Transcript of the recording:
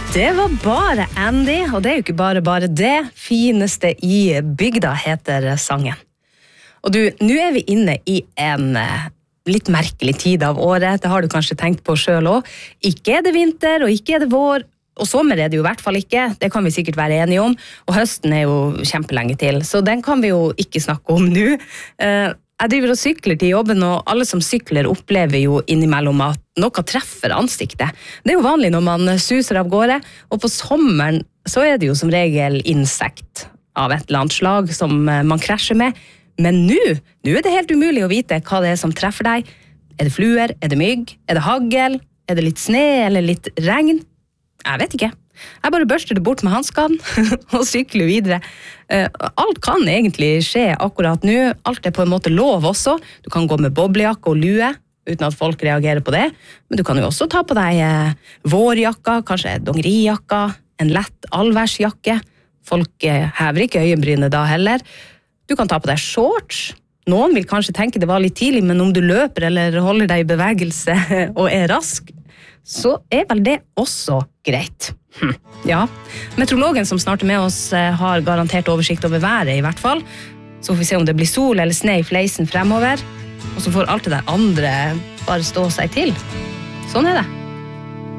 Det var bare Andy, og det er jo ikke bare det. Fineste i bygda heter sangen. Og du, nå er vi inne i en litt merkelig tid av året. Det har du kanskje tenkt på selv også. Ikke er det vinter, og ikke er det vår, og sommer er det jo i hvert fall ikke. Det kan vi sikkert være enige om. Og høsten er jo kjempelenge til, så den kan vi jo ikke snakke om nå. Jeg driver og sykler til jobben, og alle som sykler opplever jo innimellom at noe treffer ansiktet. Det er jo vanlig når man suser av gårde, og på sommeren så er det jo som regel insekt av et eller annet slag som man krasjer med. Men nå er det helt umulig å vite hva det er som treffer deg. Er det fluer? Er det mygg? Er det hagl? Er det litt sne eller litt regn? Jeg vet ikke. Jeg bare børster det bort med handskene og sykler videre. Alt kan egentlig skje akkurat nå. Alt er på en måte lov også. Du kan gå med boblejakke og lue uten at folk reagerer på det. Men du kan jo også ta på deg vårjakka, kanskje dongerijakka, en lett allværsjakke. Folk hever ikke øyenbrynet da heller. Du kan ta på deg shorts. Noen vil kanskje tenke det var litt tidlig, men om du løper eller holder deg i bevegelse og er rask, så er vel det også greit. Ja, meteorologen som snart er med oss har garantert oversikt over været i hvert fall. Så får vi se om det blir sol eller sne i fleisen fremover. Og så får alt det der andre bare stå seg til. Sånn er det.